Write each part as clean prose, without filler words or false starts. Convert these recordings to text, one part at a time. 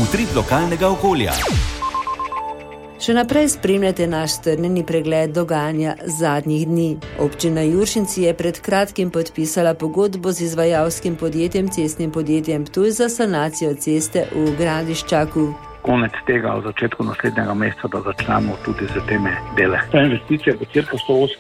Utrip lokalnega okolja. Še naprej spremljate naš strnjeni pregled dogajanja zadnjih dni. Občina Juršinci je pred kratkim podpisala pogodbo z izvajalskim podjetjem Cestnim podjetjem Ptuj za sanacijo ceste v Gradiščaku. Konec tega, v začetku naslednjega meseca, da začnemo tudi z teme dele. Ta investicija bo cirka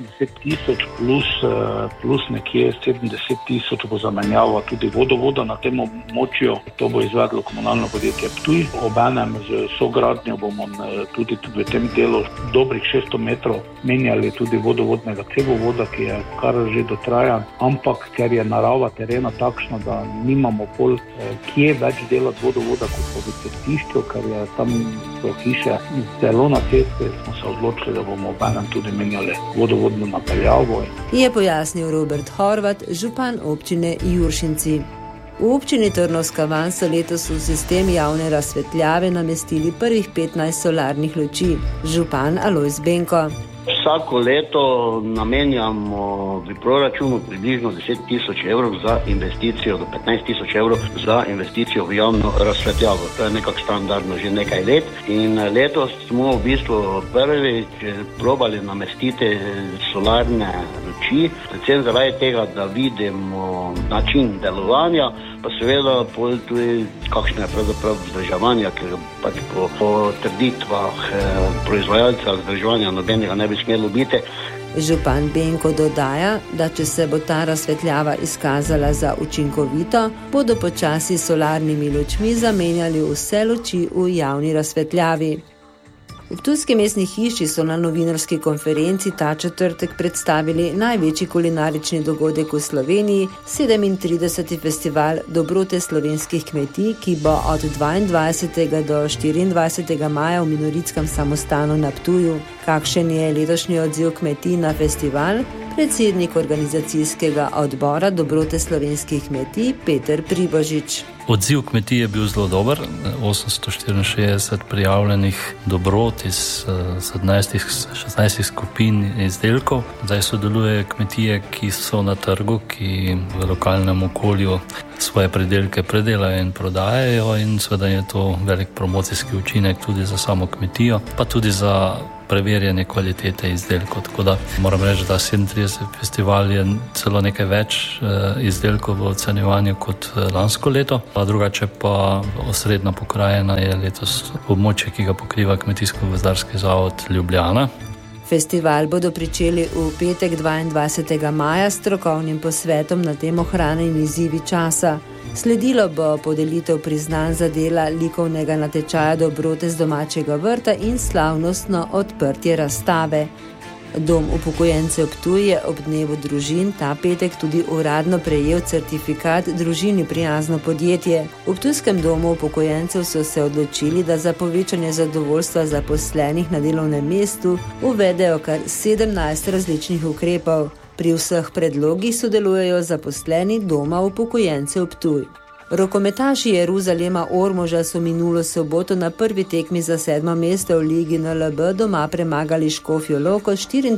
180 000 plus nekje 70 000 bo zamenjava tudi vodovoda na tem območju. To bo izvedlo komunalno podjetje Ptuj. Obenem z sogradnjo bomo tudi v tem delu dobrih 600 metrov menjali tudi vodovodnega cevovoda, ki je kar že dotrajan, ampak ker je narava terena takšna, da nimamo pol kje več delati vodovoda kot po cestišču, ker je tam so hiše zelo na cesti, smo se odločili, da bomo obenem tudi menjali vodovodno napeljavo. Je pojasnil Robert Horvat, župan občine Juršinci. V občini Trnovska Van so letos v sistem javne razsvetljave namestili prvih 15 solarnih luči. Župan Alojz Benko. Vsako leto namenjamo v proračunu približno 10 000 evrov za investicijo, do 15 000 evrov za investicijo v javno razsvetljavo. To je nekako standardno že nekaj let in letos smo v bistvu prvič probali namestiti solarne luči, predvsem zaradi tega, da vidimo način delovanja, pa seveda tudi kakšno je pravzaprav vzdrževanje, ker pač po trditvah proizvajalca vzdrževanja nobenega ne bi smelo biti. Župan Benko dodaja, da če se bo ta razsvetljava izkazala za učinkovito, bodo počasi s solarnimi lučmi zamenjali vse luči v javni razsvetljavi. V ptujski mestni hiši so na novinarski konferenci ta četrtek predstavili največji kulinarični dogodek v Sloveniji, 37. festival dobrote slovenskih kmetij, ki bo od 22. do 24. maja v Minoritskem samostanu na Ptuju. Kakšen je letošnji odziv kmetij na festival? Predsednik organizacijskega odbora dobrote slovenskih kmetij Peter Pribožič. Odziv kmetij je bil zelo dober, 864 prijavljenih dobrot iz 16 skupin izdelkov. Zdaj sodelujejo kmetije, ki so na trgu, ki v lokalnem okolju svoje pridelke predelajo in prodajajo in seveda je to velik promocijski učinek tudi za samo kmetijo, pa tudi za preverjanje kvalitete izdelkov. Tako da moram reči, da 37 festival je celo nekaj več izdelkov v ocenjevanju kot lansko leto. A drugače pa osrednja pokrajina je letos območje, ki ga pokriva Kmetijsko-gozdarski zavod Ljubljana. Festival bodo pričeli v petek 22. maja s strokovnim posvetom na temo hrane in izzivi časa. Sledilo bo podelitev priznanj za dela likovnega natečaja dobrote z domačega vrta in slavnostno odprtje razstave. Dom upokojencev Ptuj je ob dnevu družin ta petek tudi uradno prejel certifikat Družini prijazno podjetje. V ptujskem domu upokojencev so se odločili, da za povečanje zadovoljstva zaposlenih na delovnem mestu uvedejo kar 17 različnih ukrepov. Pri vseh predlogih sodelujejo zaposleni doma upokojencev Ptuj. Rokometaši Jeruzalema Ormoža so minulo soboto na prvi tekmi za 7. mesto v ligi NLB doma premagali Škofjo Loko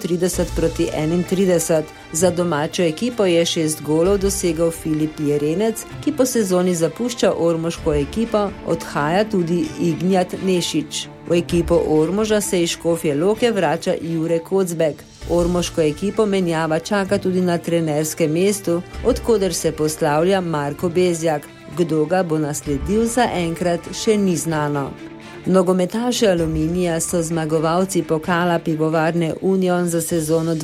34-31. Za domačo ekipo je 6 golov dosegel Filip Jerenec, ki po sezoni zapušča ormoško ekipo, odhaja tudi Ignjat Nešič. V ekipo Ormoža se iz Škofje Loke vrača Jure Kocbek. Ormoško ekipo menjava čaka tudi na trenerskem mestu, odkoder se poslavlja Marko Bezjak. Kdo ga bo nasledil, zaenkrat še ni znano. Nogometaši Aluminija so zmagovalci pokala Pivovarne Union za sezono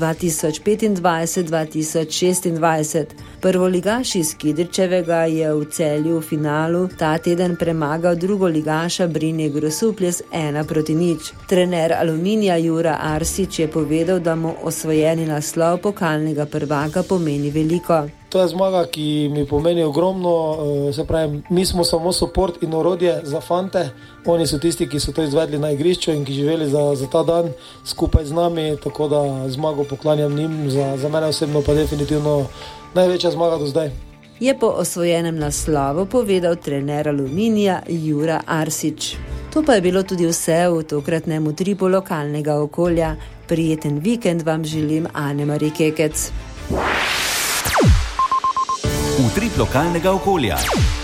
2025-2026. Prvoligaš iz Kidričevega je v Celju v finalu ta teden premagal drugoligaša Brinje Grosupljes 1-0. Trener Aluminija Jura Arsič je povedal, da mu osvojeni naslov pokalnega prvaka pomeni veliko. To je zmaga, ki mi pomeni ogromno, se pravi, mi smo samo support in orodje za fante, oni so tisti, ki so to izvedli na igrišču in ki živeli za ta dan skupaj z nami, tako da zmago poklanjam njim, za mene osebno pa definitivno največja zmaga do zdaj. Je po osvojenem naslovu povedal trener Aluminija Jura Arsič. To pa je bilo tudi vse v tokratnem utripu lokalnega okolja. Prijeten vikend vam želim Ane-Mari Kekec. Utrip lokalnega okolja.